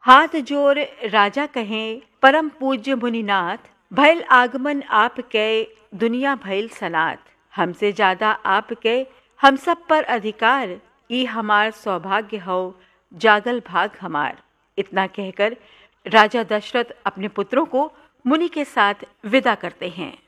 हाथ जोर राजा कहें परम पूज्य मुनिनाथ, भैल आगमन आपके दुनिया भैल सनात। हमसे ज्यादा आपके हम सब पर अधिकार, ई हमार सौभाग्य हो जागल भाग हमार। इतना कहकर राजा दशरथ अपने पुत्रों को मुनि के साथ विदा करते हैं।